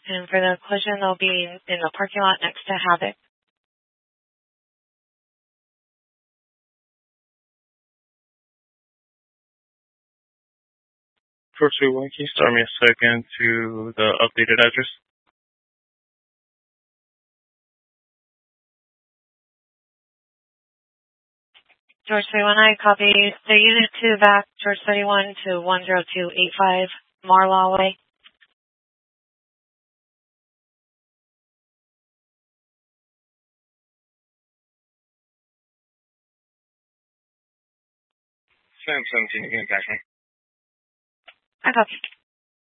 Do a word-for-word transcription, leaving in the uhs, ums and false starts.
And for the collision, they'll be in the parking lot next to Havoc. four two one, can you start me a second to the updated address? George thirty-one, I copy the unit to back George thirty-one to one zero two eight five Marlaw Way. Sam seventeen, again, back. I copy.